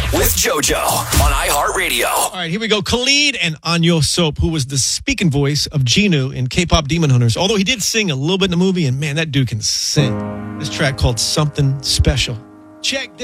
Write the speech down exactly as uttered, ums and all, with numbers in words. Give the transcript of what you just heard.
with JoJo on iHeartRadio. All right, here we go. Khalid and Anyo Soap, who was the speaking voice of Genu in K-pop Demon Hunters. Although he did sing a little bit in the movie, and man, that dude can sing. This track called Something Special. Check this.